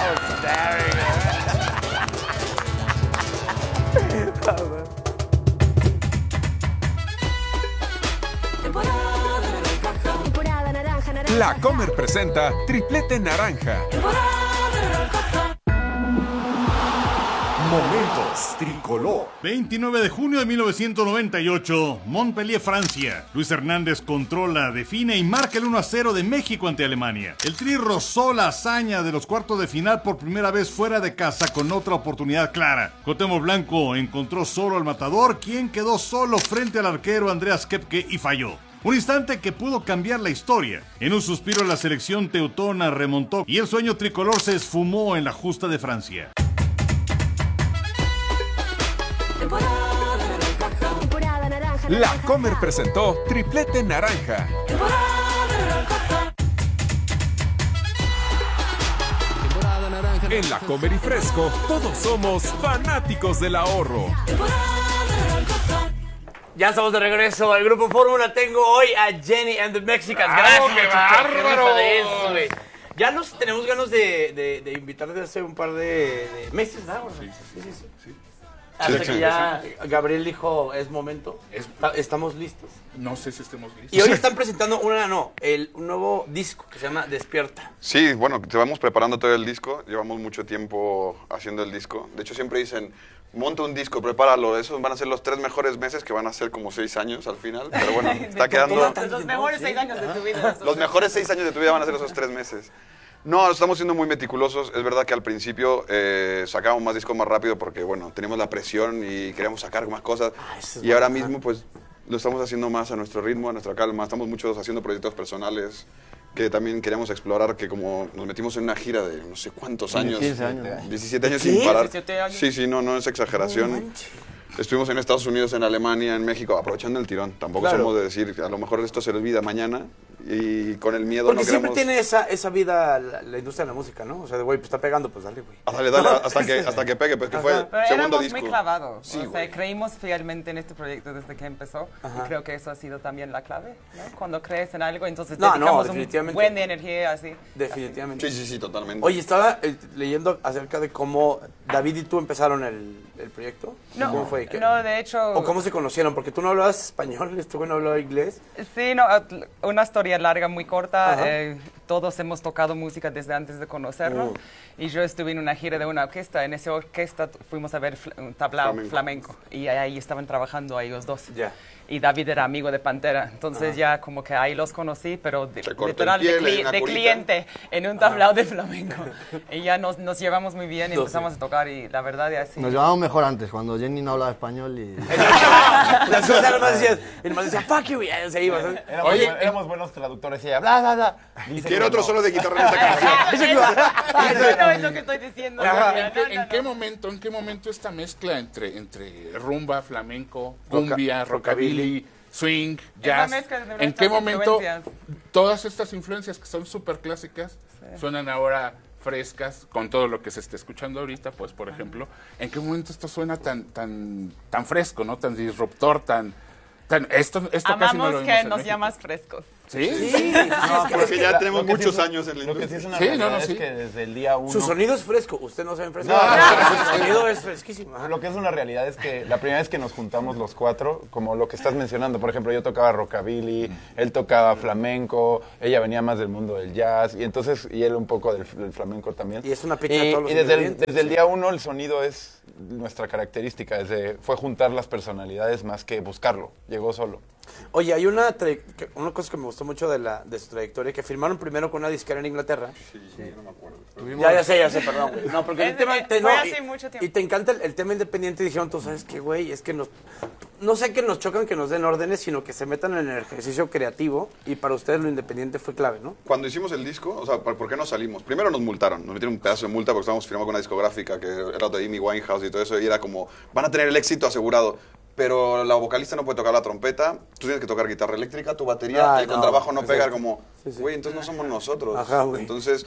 La Comer presenta Triplete Naranja. Momentos Tricolor. 29 de junio de 1998, Montpellier, Francia. Luis Hernández controla, define y marca el 1-0 de México ante Alemania. El Tri rozó la hazaña de los cuartos de final por primera vez fuera de casa con otra oportunidad clara. Cuauhtémoc Blanco encontró solo al matador, quien quedó solo frente al arquero Andreas Kepke y falló. Un instante que pudo cambiar la historia. En un suspiro la selección teutona remontó y el sueño tricolor se esfumó en la justa de Francia. La Comer presentó Triplete Naranja. En La Comer y Fresco, todos somos fanáticos del ahorro. Ya estamos de regreso al Grupo Fórmula. Tengo hoy a Jenny and the Mexicans. Gracias, ¡qué bárbaro! de eso, güey. Ya nos tenemos ganas de invitarte hace un par de meses, ¿no? Sí. Hasta que ya Gabriel dijo, es momento. Estamos listos. No sé si estemos listos. Y hoy están presentando un nuevo disco que se llama Despierta. Sí, bueno, te vamos preparando todo el disco. Llevamos mucho tiempo haciendo el disco. De hecho, siempre dicen, monta un disco, prepáralo. Esos van a ser los 3 mejores meses, que van a ser como 6 años al final. Pero bueno, está quedando... Los mejores 6 años de tu vida. Los mejores 6 años de tu vida van a ser esos 3 meses. No, estamos siendo muy meticulosos. Es verdad que al principio sacábamos más discos más rápido porque, bueno, teníamos la presión y queríamos sacar más cosas. Y ahora mismo, pues, lo estamos haciendo más a nuestro ritmo, a nuestra calma. Estamos muchos haciendo proyectos personales que también queríamos explorar, que como nos metimos en una gira de no sé cuántos años. 17 años sin parar. 17 años. Sí, no es exageración. Estuvimos en Estados Unidos, en Alemania, en México, aprovechando el tirón. Tampoco somos de decir, a lo mejor esto se olvida mañana y con el miedo porque no queremos... siempre tiene esa vida la industria de la música, ¿no? O sea, güey, pues está pegando, pues dale, güey. Dale, hasta que pegue, pues que fue pero segundo éramos disco. muy clavados, sí, o sea, creímos fielmente en este proyecto desde que empezó. Ajá. Y creo que eso ha sido también la clave, ¿no? Cuando crees en algo, entonces dedicamos un buen de energía así. Definitivamente. Sí, totalmente. Oye, estaba leyendo acerca de cómo David y tú empezaron el proyecto. No, ¿Cómo fue? no, de hecho... ¿O cómo se conocieron? Porque tú no hablabas español, este güey no hablaba inglés. Sí, no, una historia larga, muy corta. Todos hemos tocado música desde antes de conocernos. Y yo estuve en una gira de una orquesta. En esa orquesta fuimos a ver un tablao flamenco. Y ahí estaban trabajando ellos dos. Y David era amigo de Pantera. Entonces ya como que ahí los conocí, pero literal de cliente en un tablao de flamenco. Y ya nos llevamos muy bien y empezamos a tocar. Y la verdad ya sí. Nos llevamos mejor antes, cuando Jenny no hablaba español y... el más decía, fuck you, y se iba. Éramos buenos traductores y ella, bla, bla, bla. Quiero otro solo de guitarra en esta canción. No es lo que estoy diciendo. ¿En qué momento esta mezcla entre rumba, flamenco, cumbia, rockabilly, swing, jazz? ¿En qué momento todas estas influencias que son súper clásicas suenan ahora frescas con todo lo que se está escuchando ahorita? Pues, por ejemplo, ¿en qué momento esto suena tan fresco, ¿no? Tan disruptor, esto casi no lo vimos que en nos México. llamas frescos. Sí. No, porque ya tenemos muchos años en la Lo que industria. sí es una realidad es que desde el día 1... Su sonido es fresco, usted no se ve fresco. Su sonido es fresquísimo. Lo que es una realidad es que la primera vez que nos juntamos los 4, como lo que estás mencionando, por ejemplo, yo tocaba rockabilly, él tocaba flamenco, ella venía más del mundo del jazz, y él un poco del flamenco también. Y es una pizza de todos los Y desde el día 1 el sonido es nuestra característica, fue juntar las personalidades más que buscarlo, llegó solo. Oye, hay una cosa que me gustó mucho de su trayectoria, que firmaron primero con una disquera en Inglaterra. Sí, no me acuerdo. Ya sé, perdón, güey. No, porque el tema... fue hace mucho tiempo. Y te encanta el tema independiente y dijeron, tú sabes qué, güey, es que no sé que nos chocan que nos den órdenes, sino que se metan en el ejercicio creativo, y para ustedes lo independiente fue clave, ¿no? Cuando hicimos el disco, o sea, ¿por qué no salimos? Primero nos multaron, nos metieron un pedazo de multa porque estábamos firmando con una discográfica que era de Amy Winehouse y todo eso, y era como, van a tener el éxito asegurado. Pero la vocalista no puede tocar la trompeta, tú tienes que tocar guitarra eléctrica, tu batería, y el contrabajo no pega, como, güey, entonces no somos nosotros. Ajá, güey. Entonces,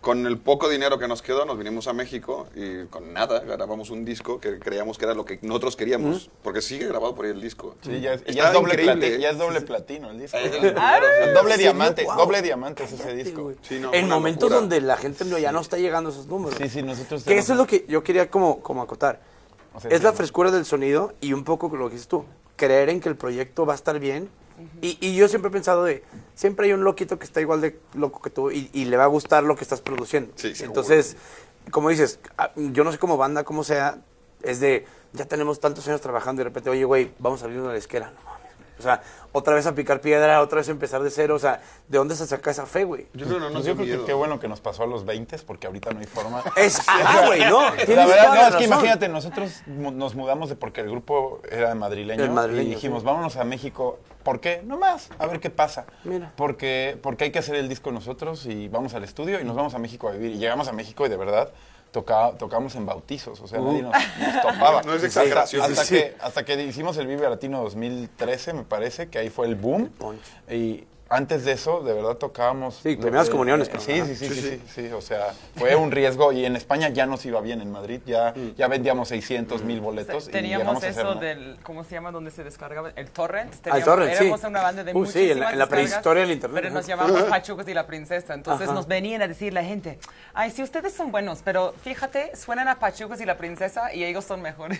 con el poco dinero que nos quedó, nos vinimos a México y con nada grabamos un disco que creíamos que era lo que nosotros queríamos, porque sigue grabado por ahí el disco. Sí, ya es doble platino el disco. Doble diamante es ese disco. Sí, no, en momentos locura. donde la gente ya no está llegando a esos números. Sí, nosotros... Que eso es lo que yo quería como acotar. O sea, es la frescura del sonido y un poco lo que dices tú, creer en que el proyecto va a estar bien. Y yo siempre he pensado siempre hay un loquito que está igual de loco que tú y le va a gustar lo que estás produciendo. Sí, seguro. Entonces, como dices, yo no sé cómo banda, cómo sea, es ya tenemos tantos años trabajando y de repente, oye, güey, vamos a abrir una disquera. No mames. O sea, otra vez a picar piedra, otra vez a empezar de cero. O sea, ¿de dónde se saca esa fe, güey? Yo creo, yo creo que qué bueno que nos pasó a los 20, porque ahorita no hay forma. Güey, no. La verdad, no, es que imagínate, nosotros nos mudamos porque el grupo era madrileño, y dijimos, vámonos a México. ¿Por qué? Nomás, a ver qué pasa. Mira. Porque hay que hacer el disco nosotros y vamos al estudio y nos vamos a México a vivir. Y llegamos a México y de verdad tocamos en bautizos, o sea, nadie nos topaba. No es exageración. Hasta que hicimos el Vive Latino 2013, me parece, que ahí fue el boom. Y antes de eso, de verdad tocábamos... Sí, primeras comuniones. Sí, o sea, fue un riesgo. Y en España ya nos iba bien, en Madrid ya vendíamos 600,000 boletos. Teníamos eso del, ¿cómo se llama? Donde se descargaba el torrent. El torrent, éramos una banda de muchísimas en la prehistoria del internet. Pero nos llamábamos Pachucos y la Princesa. Entonces nos venían a decir la gente, ay, sí, ustedes son buenos, pero fíjate, suenan a Pachucos y la Princesa y ellos son mejores.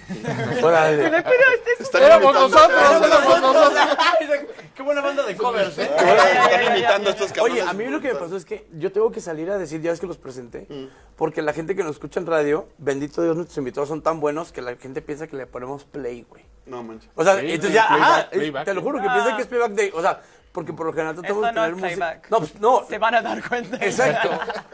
Éramos nosotros. Qué buena banda de covers, Están imitando a estos cabrones. Oye, a mí lo que me pasó es que yo tengo que salir a decir, ya ves que los presenté, porque la gente que nos escucha en radio, bendito Dios, nuestros invitados son tan buenos que la gente piensa que le ponemos play, güey. No manches. O sea, Sí, entonces sí, ya, playback. te lo juro que piensan que es playback de, o sea, porque por lo general tratamos de Esto no tener es música. playback. No, pues no. Se van a dar cuenta. Exacto.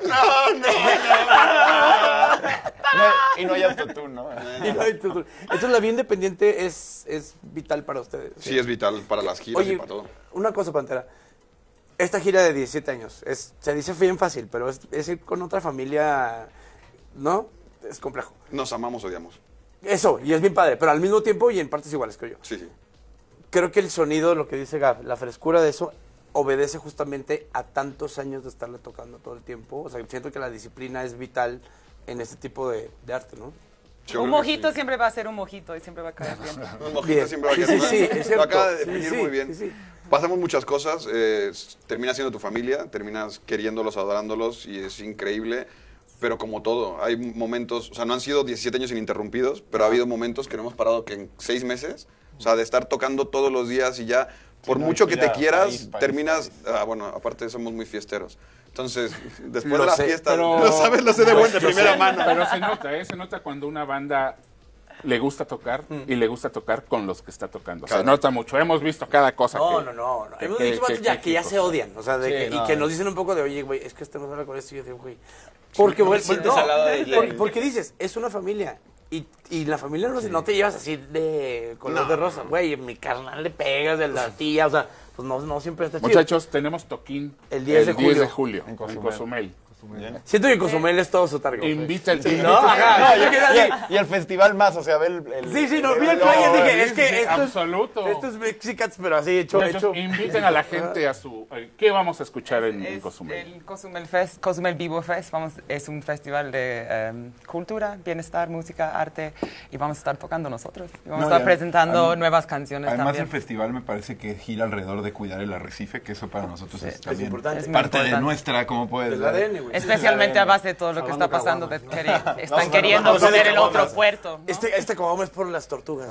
Y no hay autotune, ¿no? Entonces la vida independiente es vital para ustedes. Sí, es vital para las giras y Oye, para todo. una cosa, Pantera. Esta gira de 17 años, se dice bien fácil, pero es ir con otra familia, ¿no? Es complejo. Nos amamos, odiamos. Eso, y es bien padre, pero al mismo tiempo y en partes iguales, creo yo. Sí. Creo que el sonido, lo que dice Gab, la frescura de eso, obedece justamente a tantos años de estarle tocando todo el tiempo. O sea, siento que la disciplina es vital en este tipo de arte, ¿no? Un mojito siempre va a ser un mojito y siempre va a caer bien. Un mojito siempre va a quedar bien. Sí, es cierto. Lo acaba de definir muy bien. Sí. Pasamos muchas cosas, terminas siendo tu familia, terminas queriéndolos, adorándolos y es increíble, pero como todo, hay momentos, o sea, no han sido 17 años ininterrumpidos, pero ha habido momentos que no hemos parado que en 6 meses, o sea, de estar tocando todos los días y ya, por mucho que te quieras, terminas, bueno, aparte somos muy fiesteros. Entonces, después de la fiesta, lo sé de primera mano. Pero se nota cuando una banda le gusta tocar y le gusta tocar con los que está tocando. Se nota mucho. Hemos visto cada cosa. No. Hemos visto que ya se odian. O sea, y que nos dicen un poco de, oye, güey, es que este no habla con esto. Y yo digo, güey, porque, porque dices, es una familia. Y la familia no te llevas así de color de rosa. Güey, mi carnal le pegas de la tía. O sea, pues no siempre está chido. Muchachos, tenemos toquín el 10 de julio en Cozumel. Siento que Cozumel es todo su target. Invita el y el festival más, o sea, ve el vi el flyer y dije, es que absoluto. Esto es Mexicats, pero así hecho. Inviten a la gente a su... ¿Qué vamos a escuchar en Cozumel? El Cozumel Fest, Cozumel Vivo Fest. Es un festival de cultura, bienestar, música, arte, y vamos a estar tocando nosotros. Y vamos a estar presentando nuevas canciones además también. el festival me parece que gira alrededor de cuidar el arrecife, que eso para nosotros es también importante. Es parte importante. de nuestra, como puedes del ADN, güey. Especialmente a base de todo lo que está pasando. Están queriendo poner el otro puerto, ¿no? Este caguama es por las tortugas.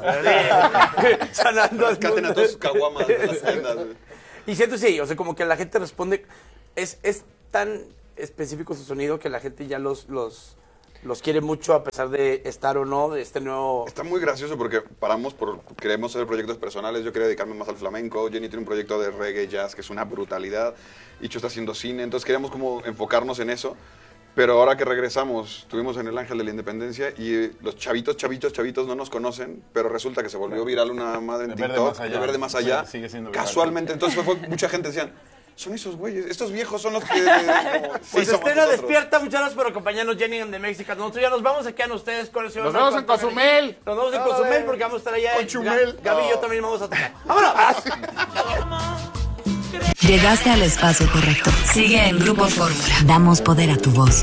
Sanando al Rescaten a todos sus caguamas de las tiendas. Y siento, sí, o sea, como que la gente responde. Es tan específico su sonido que la gente ya los quiere mucho a pesar de estar o no de este nuevo... Está muy gracioso porque queremos hacer proyectos personales. Yo quería dedicarme más al flamenco. Jenny tiene un proyecto de reggae jazz que es una brutalidad. Icho está haciendo cine. Entonces queríamos como enfocarnos en eso. Pero ahora que regresamos, estuvimos en el Ángel de la Independencia y los chavitos no nos conocen, pero resulta que se volvió viral una madre en TikTok, de Verde Más Allá, sí, sigue siendo viral. Casualmente. Entonces mucha gente decían, son esos güeyes, estos viejos son los que... Pues Estela despierta, muchas gracias por acompañarnos, Jenny and the Mexicans. Nosotros ya nos vamos, se quedan ustedes con el señor. Nos vemos en Cozumel. Nos vemos en Cozumel porque vamos a estar allá. Con Chumel. Gaby y yo también vamos a tocar. ¡Vámonos! Llegaste al espacio correcto. Sigue en Grupo Fórmula. Damos poder a tu voz.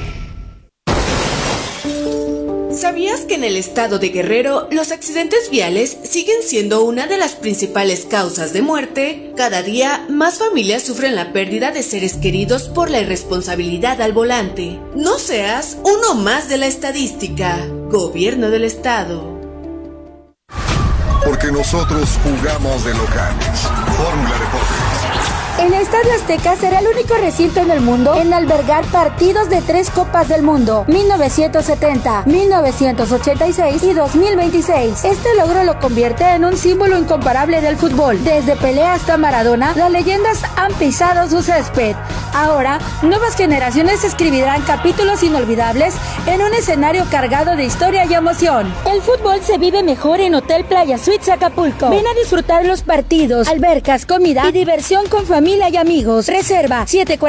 ¿Sabías que en el estado de Guerrero los accidentes viales siguen siendo una de las principales causas de muerte? Cada día más familias sufren la pérdida de seres queridos por la irresponsabilidad al volante. No seas uno más de la estadística. Gobierno del Estado. Porque nosotros jugamos de locales. Fórmula Deportes. El Estadio Azteca será el único recinto en el mundo en albergar partidos de 3 Copas del Mundo, 1970, 1986 y 2026. Este logro lo convierte en un símbolo incomparable del fútbol. Desde Pelé hasta Maradona, las leyendas han pisado su césped. Ahora, nuevas generaciones escribirán capítulos inolvidables en un escenario cargado de historia y emoción. El fútbol se vive mejor en Hotel Playa Suites Acapulco. Ven a disfrutar los partidos, albercas, comida y diversión con familia y amigos. Reserva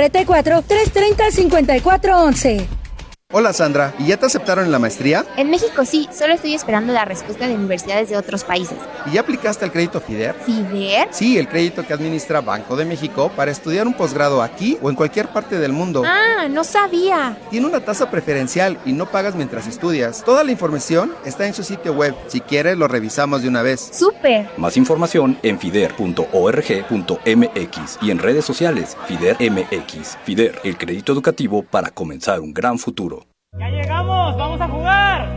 744-330-5411. Hola Sandra, ¿y ya te aceptaron en la maestría? En México sí, solo estoy esperando la respuesta de universidades de otros países. ¿Y ya aplicaste al crédito FIDER? ¿FIDER? Sí, el crédito que administra Banco de México para estudiar un posgrado aquí o en cualquier parte del mundo. Ah, no sabía. Tiene una tasa preferencial y no pagas mientras estudias. Toda la información está en su sitio web. Si quieres, lo revisamos de una vez. ¡Súper! Más información en fider.org.mx y en redes sociales FIDER MX. FIDER, el crédito educativo para comenzar un gran futuro. ¡Ya llegamos! ¡Vamos a jugar!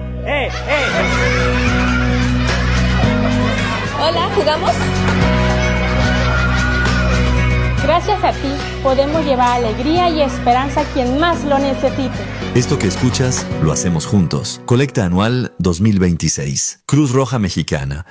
Hola, ¿jugamos? Gracias a ti, podemos llevar alegría y esperanza a quien más lo necesite. Esto que escuchas, lo hacemos juntos. Colecta Anual 2026. Cruz Roja Mexicana.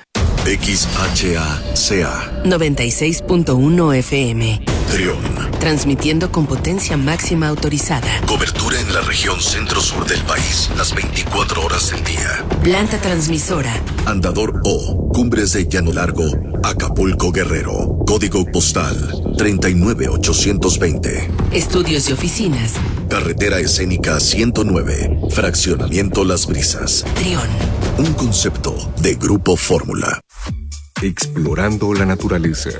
XHACA 96.1 FM. Trión. Transmitiendo con potencia máxima autorizada. Cobertura en la región centro-sur del país, las 24 horas del día. Planta transmisora. Andador O, Cumbres de Llano Largo, Acapulco, Guerrero. Código postal 39820. Estudios y oficinas. Carretera escénica 109. Fraccionamiento Las Brisas. Trión. Un concepto de Grupo Fórmula. Explorando la naturaleza.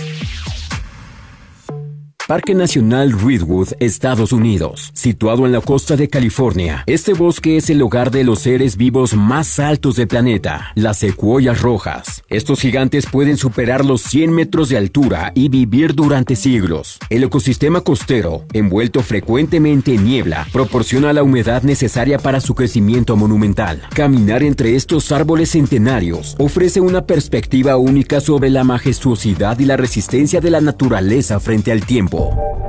Parque Nacional Redwood, Estados Unidos. Situado en la costa de California, este bosque es el hogar de los seres vivos más altos del planeta, las secuoyas rojas. Estos gigantes pueden superar los 100 metros de altura y vivir durante siglos. El ecosistema costero, envuelto frecuentemente en niebla, proporciona la humedad necesaria para su crecimiento monumental. Caminar entre estos árboles centenarios ofrece una perspectiva única sobre la majestuosidad y la resistencia de la naturaleza frente al tiempo.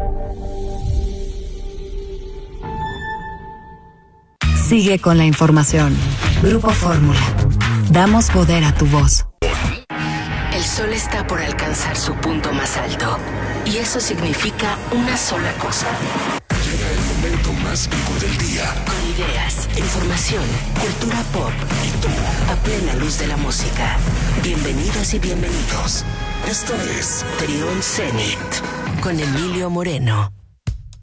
Sigue con la información. Grupo Fórmula. Damos poder a tu voz. El sol está por alcanzar su punto más alto. Y eso significa una sola cosa. Llega el momento más vivo del día. Con ideas, información, cultura pop y tú a plena luz de la música. Bienvenidos y bienvenidos. Esto es Trión Zenit con Emilio Moreno.